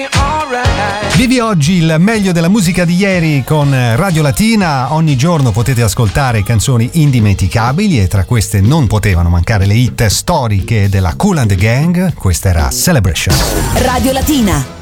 Vivi oggi il meglio della musica di ieri con Radio Latina. Ogni giorno potete ascoltare canzoni indimenticabili e tra queste non potevano mancare le hit storiche della Kool and the Gang. Questa era Celebration. Radio Latina.